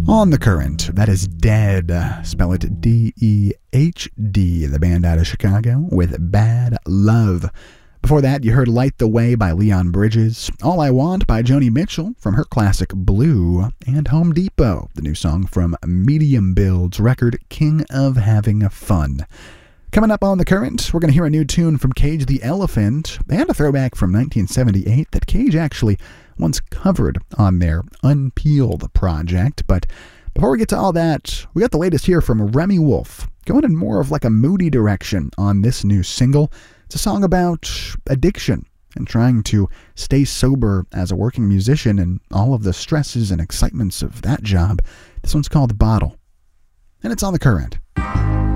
On the Current, that is Dead, spell it D-E-H-D, the band out of Chicago, with Bad Love. Before that, you heard Light the Way by Leon Bridges, All I Want by Joni Mitchell from her classic Blue, and Home Depot, the new song from Medium Build's record King of Having Fun. Coming up on The Current, we're going to hear a new tune from Cage the Elephant, and a throwback from 1978 that Cage actually once covered on their Unpeeled project. But before we get to all that, we got the latest here from Remy Wolf, going in more of like a moody direction on this new single. It's a song about addiction and trying to stay sober as a working musician and all of the stresses and excitements of that job. This one's called Bottle, and it's on The Current.